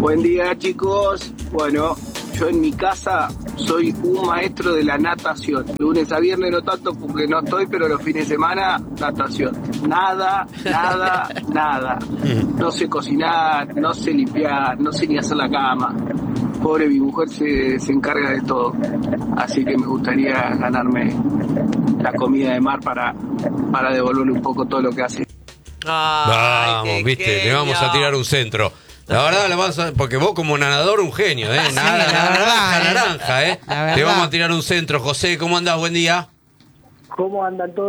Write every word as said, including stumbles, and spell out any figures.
Buen día, chicos. Bueno, yo en mi casa soy un maestro de la natación. Lunes a viernes no tanto porque no estoy, pero los fines de semana, natación. Nada, nada, nada. No sé cocinar, no sé limpiar, no sé ni hacer la cama. Pobre, mi mujer se, se encarga de todo. Así que me gustaría ganarme la comida de mar para, para devolverle un poco todo lo que hace. Ay, Vamos, viste, genio. le vamos a tirar un centro. La verdad, la vas a, porque vos como nadador un genio, ¿eh? Nada, Sí, la nada, verdad, naranja, ¿eh? naranja, ¿eh? La Te verdad. vamos a tirar un centro. José, ¿cómo andás? Buen día. ¿Cómo andan todos?